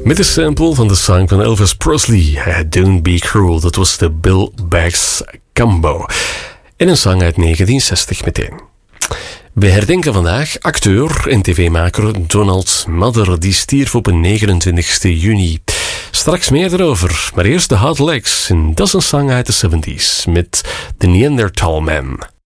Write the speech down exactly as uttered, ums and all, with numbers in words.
Met de sample van de song van Elvis Presley, Don't Be Cruel. Dat was de Bill Baggs Combo. En een song uit negentien zestig meteen. We herdenken vandaag acteur en tv-maker Donald Mother. Die stierf op negenentwintigste juni. Straks meer erover, maar eerst de Hot Legs. En dat is een song uit de zeventig met The Neanderthal Man.